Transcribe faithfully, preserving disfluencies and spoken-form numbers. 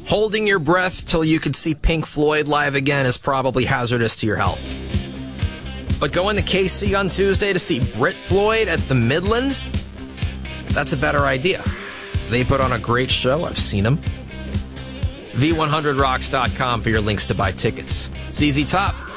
Holding your breath till you can see Pink Floyd live again is probably hazardous to your health. But going to K C on Tuesday to see Brit Floyd at the Midland, that's a better idea. They put on a great show. I've seen them. V one hundred rocks dot com for your links to buy tickets. Z Z Top.